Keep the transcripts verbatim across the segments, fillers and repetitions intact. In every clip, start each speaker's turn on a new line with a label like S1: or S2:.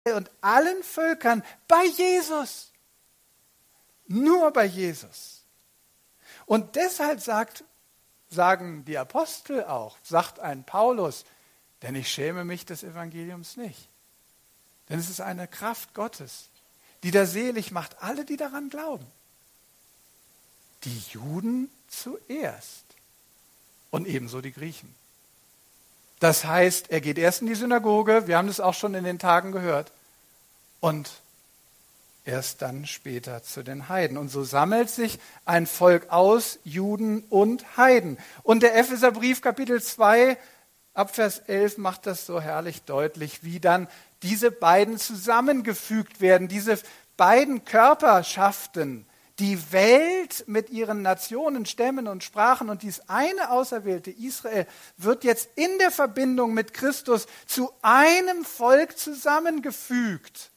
S1: und allen Völkern bei Jesus. Nur bei Jesus. Und deshalb sagt, sagen die Apostel auch, sagt ein Paulus, denn ich schäme mich des Evangeliums nicht. Denn es ist eine Kraft Gottes, die da selig macht, alle, die daran glauben. Die Juden zuerst und ebenso die Griechen. Das heißt, er geht erst in die Synagoge, wir haben das auch schon in den Tagen gehört, und erst dann später zu den Heiden. Und so sammelt sich ein Volk aus Juden und Heiden. Und der Epheserbrief Kapitel zwei, ab Vers elf macht das so herrlich deutlich, wie dann diese beiden zusammengefügt werden, diese beiden Körperschaften, die Welt mit ihren Nationen, Stämmen und Sprachen und dies eine auserwählte Israel wird jetzt in der Verbindung mit Christus zu einem Volk zusammengefügt.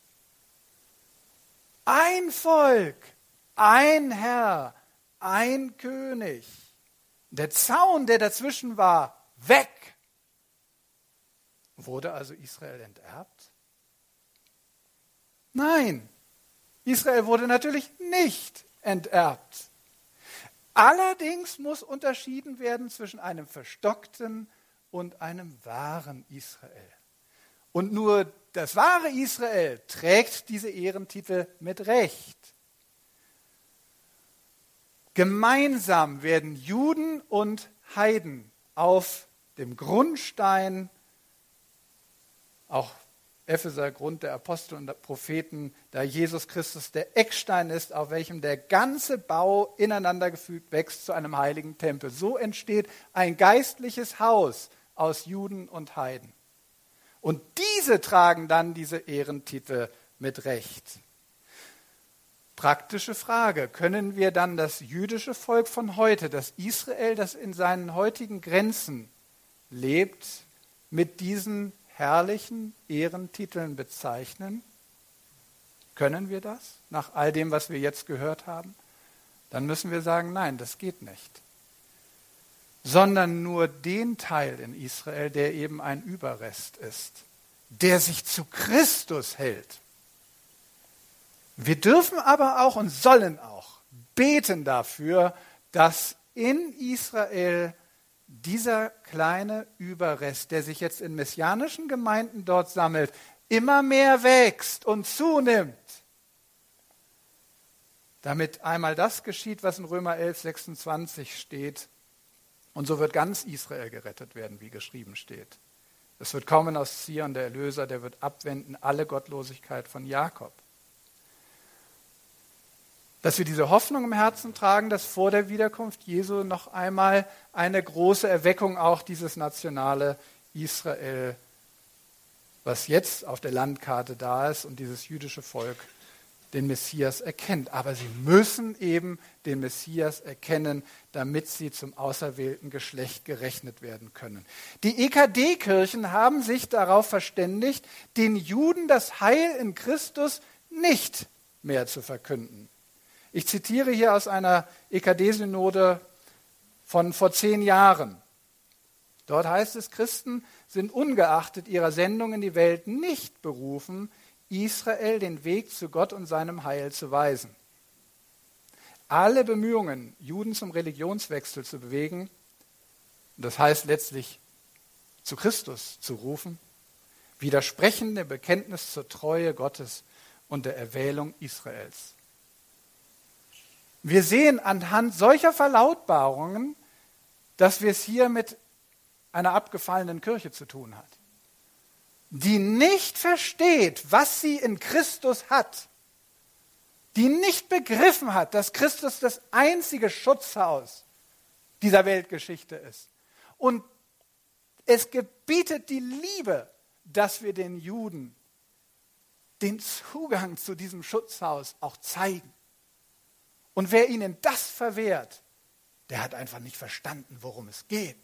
S1: Ein Volk, ein Herr, ein König. Der Zaun, der dazwischen war, weg. Wurde also Israel enterbt? Nein, Israel wurde natürlich nicht enterbt. Allerdings muss unterschieden werden zwischen einem verstockten und einem wahren Israel. Und nur das wahre Israel trägt diese Ehrentitel mit Recht. Gemeinsam werden Juden und Heiden auf dem Grundstein, auch Epheser, Grund der Apostel und der Propheten, da Jesus Christus der Eckstein ist, auf welchem der ganze Bau ineinander gefügt wächst zu einem heiligen Tempel. So entsteht ein geistliches Haus aus Juden und Heiden. Und diese tragen dann diese Ehrentitel mit Recht. Praktische Frage, können wir dann das jüdische Volk von heute, das Israel, das in seinen heutigen Grenzen lebt, mit diesen herrlichen Ehrentiteln bezeichnen? Können wir das nach all dem, was wir jetzt gehört haben? Dann müssen wir sagen, nein, das geht nicht. Sondern nur den Teil in Israel, der eben ein Überrest ist, der sich zu Christus hält. Wir dürfen aber auch und sollen auch beten dafür, dass in Israel dieser kleine Überrest, der sich jetzt in messianischen Gemeinden dort sammelt, immer mehr wächst und zunimmt. Damit einmal das geschieht, was in Römer elf, sechsundzwanzig steht. Und so wird ganz Israel gerettet werden, wie geschrieben steht. Es wird kommen aus Zion der Erlöser, der wird abwenden alle Gottlosigkeit von Jakob. Dass wir diese Hoffnung im Herzen tragen, dass vor der Wiederkunft Jesu noch einmal eine große Erweckung auch dieses nationale Israel, was jetzt auf der Landkarte da ist und dieses jüdische Volk den Messias erkennt. Aber sie müssen eben den Messias erkennen, damit sie zum auserwählten Geschlecht gerechnet werden können. Die E K D-Kirchen haben sich darauf verständigt, den Juden das Heil in Christus nicht mehr zu verkünden. Ich zitiere hier aus einer E K D-Synode von vor zehn Jahren. Dort heißt es, Christen sind ungeachtet ihrer Sendung in die Welt nicht berufen, Israel den Weg zu Gott und seinem Heil zu weisen. Alle Bemühungen, Juden zum Religionswechsel zu bewegen, das heißt letztlich zu Christus zu rufen, widersprechen dem Bekenntnis zur Treue Gottes und der Erwählung Israels. Wir sehen anhand solcher Verlautbarungen, dass wir es hier mit einer abgefallenen Kirche zu tun hat, die nicht versteht, was sie in Christus hat, die nicht begriffen hat, dass Christus das einzige Schutzhaus dieser Weltgeschichte ist. Und es gebietet die Liebe, dass wir den Juden den Zugang zu diesem Schutzhaus auch zeigen. Und wer ihnen das verwehrt, der hat einfach nicht verstanden, worum es geht.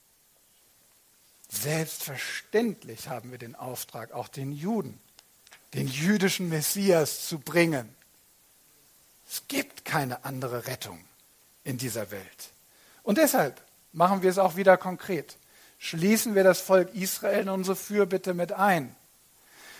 S1: Selbstverständlich haben wir den Auftrag, auch den Juden, den jüdischen Messias zu bringen. Es gibt keine andere Rettung in dieser Welt. Und deshalb machen wir es auch wieder konkret. Schließen wir das Volk Israel in unsere Fürbitte mit ein.